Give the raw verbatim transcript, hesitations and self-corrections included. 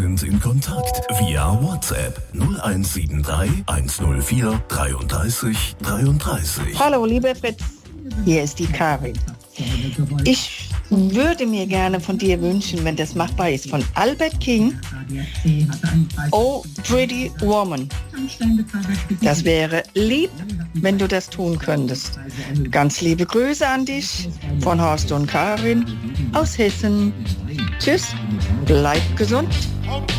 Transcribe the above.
sind in Kontakt via WhatsApp null eins sieben drei eins null vier dreiunddreißig dreiunddreißig. Hallo, lieber Fritz, hier ist die Karin. Ich würde mir gerne von dir wünschen, wenn das machbar ist, von Albert King, Oh Pretty Woman. Das wäre lieb, wenn du das tun könntest. Ganz liebe Grüße an dich von Horst und Karin aus Hessen. Tschüss, bleib gesund.